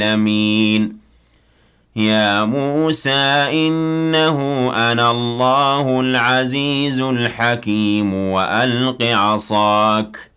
العالمين يا موسى إنه أنا الله العزيز الحكيم وألق عصاك